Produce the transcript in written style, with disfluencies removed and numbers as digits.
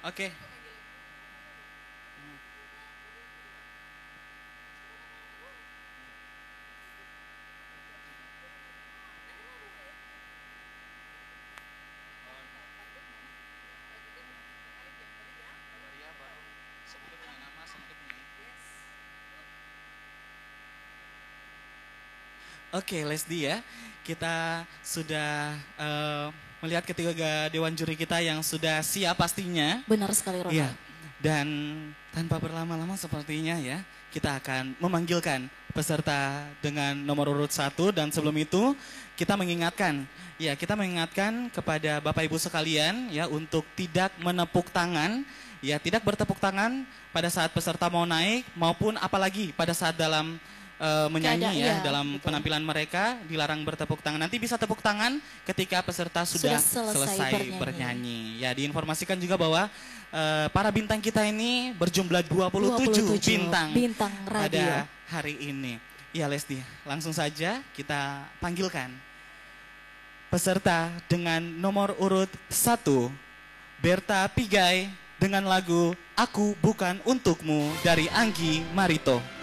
Oke. Oke, Lesdi ya, kita sudah melihat ketiga dewan juri kita yang sudah siap pastinya. Benar sekali, Ronald. Iya, dan tanpa berlama-lama sepertinya ya, kita akan memanggilkan peserta dengan nomor urut 1 dan sebelum itu kita mengingatkan kepada Bapak Ibu sekalian ya untuk tidak menepuk tangan, ya tidak bertepuk tangan pada saat peserta mau naik maupun apalagi pada saat dalam menyanyi ya, dalam betul. Penampilan mereka dilarang bertepuk tangan. Nanti bisa tepuk tangan ketika peserta sudah selesai bernyanyi. Ya, diinformasikan juga bahwa para bintang kita ini berjumlah 27 bintang pada hari ini. Ya, Lesdi, langsung saja kita panggilkan peserta dengan nomor urut 1, Berta Pigai dengan lagu Aku Bukan Untukmu dari Anggi Marito.